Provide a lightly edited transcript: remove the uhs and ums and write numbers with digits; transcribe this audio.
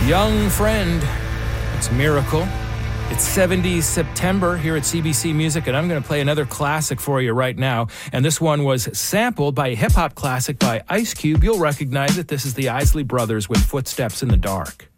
Young Friend. It's Miracle. It's 70s September here at CBC Music, and I'm going to play another classic for you right now. And this one was sampled by a hip-hop classic by Ice Cube. You'll recognize it. This is the Isley Brothers with Footsteps in the Dark.